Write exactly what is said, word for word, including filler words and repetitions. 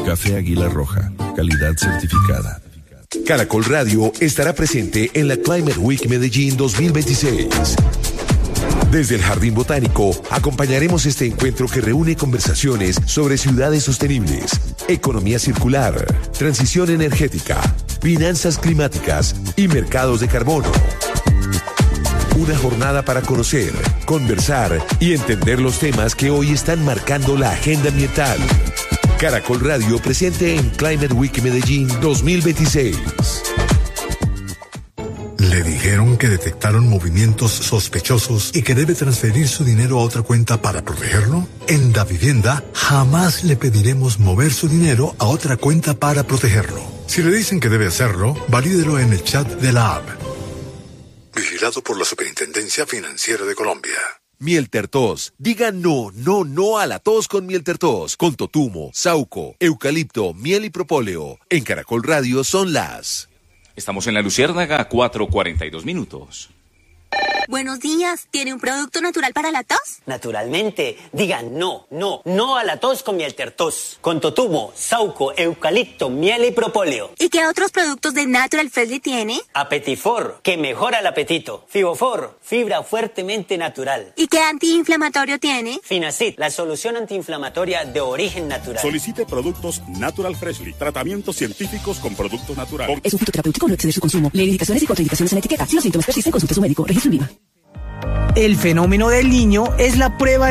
Café Águila Roja, calidad certificada. Caracol Radio estará presente en la Climate Week Medellín dos mil veintiséis. Desde el Jardín Botánico acompañaremos este encuentro que reúne conversaciones sobre ciudades sostenibles, economía circular, transición energética, finanzas climáticas y mercados de carbono. Una jornada para conocer, conversar y entender los temas que hoy están marcando la agenda ambiental. Caracol Radio presente en Climate Week Medellín dos mil veintiséis. ¿Le dijeron que detectaron movimientos sospechosos y que debe transferir su dinero a otra cuenta para protegerlo? En Davivienda jamás le pediremos mover su dinero a otra cuenta para protegerlo. Si le dicen que debe hacerlo, valídelo en el chat de la app. Vigilado por la Superintendencia Financiera de Colombia. Miel Tertos. Diga no, no, no a la tos con Miel Tertos. Con totumo, sauco, eucalipto, miel y propóleo. En Caracol Radio son las... Estamos en La Luciérnaga, cuatro cuarenta y dos minutos. Buenos días. ¿Tiene un producto natural para la tos? Naturalmente. Digan no, no, no a la tos con Miel Tertos. Con totumo, sauco, eucalipto, miel y propóleo. ¿Y qué otros productos de Natural Freshly tiene? Apetifor, que mejora el apetito. Fibofor, fibra fuertemente natural. ¿Y qué antiinflamatorio tiene? Finacid, la solución antiinflamatoria de origen natural. Solicite productos Natural Freshly. Tratamientos científicos con productos naturales. Es un fitoterapéutico, no excede su consumo. Lee indicaciones y contraindicaciones en la etiqueta. Si los síntomas persisten, consulte a su médico. Registro INVIMA. El fenómeno del Niño es la prueba